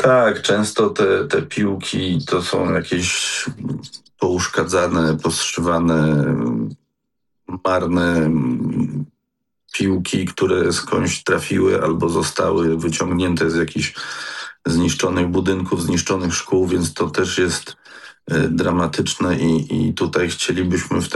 Tak, często te piłki to są jakieś pouszkadzane, poszywane, marne piłki, które skądś trafiły albo zostały wyciągnięte z jakichś zniszczonych budynków, zniszczonych szkół, więc to też jest dramatyczne i tutaj chcielibyśmy w